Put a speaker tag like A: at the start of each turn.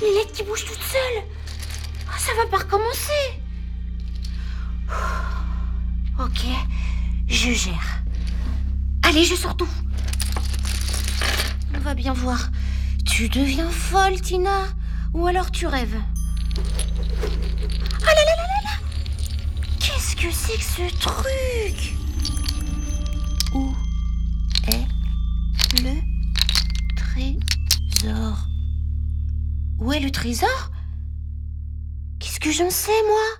A: les lettres qui bougent toutes seules. Oh, ça va pas recommencer. Ok, je gère. Allez, je sors tout. On va bien voir. Tu deviens folle, Tina? Ou alors tu rêves? Ah là là là là là! Qu'est-ce que c'est que ce truc? Où est le trésor? Où est le trésor? Qu'est-ce que j'en sais, moi?